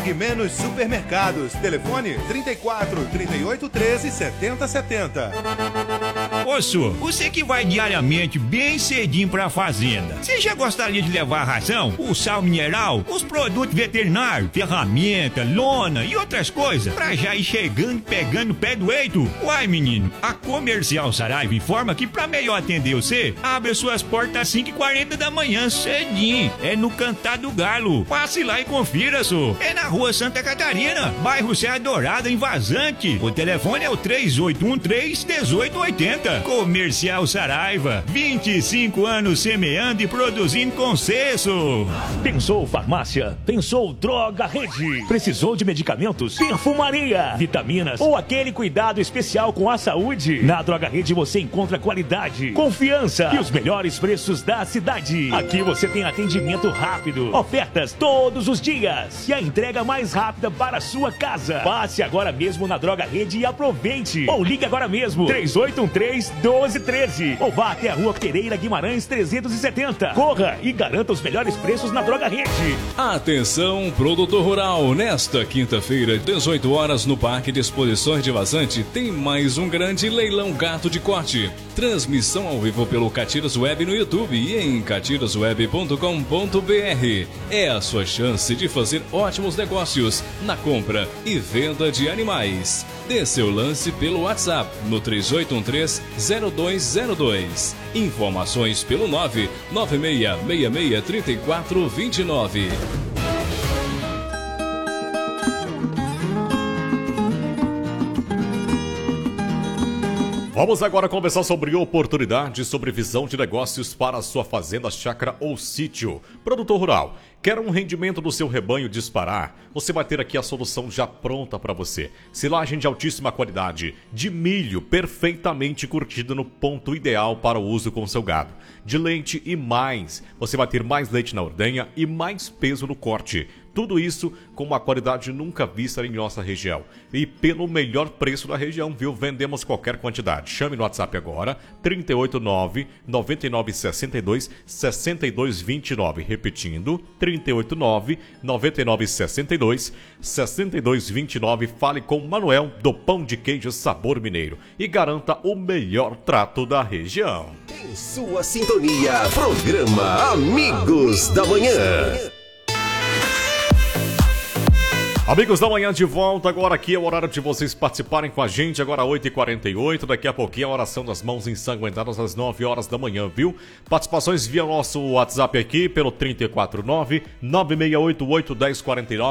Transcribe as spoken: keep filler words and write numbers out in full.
Pague Menos Supermercados. Telefone trinta e quatro, trinta e oito, treze, setenta, setenta. Ô, Su, você que vai diariamente bem cedinho pra fazenda, você já gostaria de levar a ração, o sal mineral, os produtos veterinários, ferramenta, lona e outras coisas, pra já ir chegando e pegando o pé do eito? Uai, menino, a Comercial Saraiva informa que pra melhor atender você, abre suas portas às cinco e quarenta da manhã, cedinho. É no Cantar do Galo. Passe lá e confira, Su. É na Rua Santa Catarina, bairro Serra Dourada, em Vazante. O telefone é o três oito um três, um oito oito zero. Comercial Saraiva, vinte e cinco anos semeando e produzindo com sucesso. Pensou farmácia? Pensou Droga Rede? Precisou de medicamentos? Perfumaria, vitaminas ou aquele cuidado especial com a saúde? Na Droga Rede você encontra qualidade, confiança e os melhores preços da cidade. Aqui você tem atendimento rápido, ofertas todos os dias e a entrega mais rápida para a sua casa. Passe agora mesmo na Droga Rede e aproveite. Ou ligue agora mesmo, três oito um três, um dois um três. Ou vá até a Rua Pereira Guimarães trezentos e setenta. Corra e garanta os melhores preços na Droga Rede. Atenção, produtor rural. Nesta quinta-feira, dezoito horas, no Parque de Exposições de Vazante, tem mais um grande leilão gato de corte. Transmissão ao vivo pelo Catiras Web no YouTube e em catiras web ponto com ponto br. É a sua chance de fazer ótimos negócios na compra e venda de animais. Dê seu lance pelo WhatsApp no três oito um três, zero dois zero dois. Informações pelo nove nove seis seis seis, três quatro dois nove. Vamos agora conversar sobre oportunidades, sobre visão de negócios para a sua fazenda, chácara ou sítio. Produtor rural, quer um rendimento do seu rebanho disparar? Você vai ter aqui a solução já pronta para você. Silagem de altíssima qualidade, de milho perfeitamente curtida no ponto ideal para o uso com seu gado. De leite e mais, você vai ter mais leite na ordenha e mais peso no corte. Tudo isso com uma qualidade nunca vista em nossa região. E pelo melhor preço da região, viu? Vendemos qualquer quantidade. Chame no WhatsApp agora, trinta e oito nove, noventa e nove sessenta e dois, sessenta e dois vinte e nove. Repetindo, trinta e oito nove, noventa e nove sessenta e dois, sessenta e dois vinte e nove. Fale com Manuel do Pão de Queijo Sabor Mineiro e garanta o melhor trato da região. Em sua sintonia, programa Amigos da Manhã. Amigos da Manhã de volta, agora aqui é o horário de vocês participarem com a gente, agora oito e quarenta e oito, daqui a pouquinho a oração das mãos ensanguentadas às nove horas da manhã, viu? Participações via nosso WhatsApp aqui pelo trinta e quatro nove, nove seis oito oito, um zero quatro nove.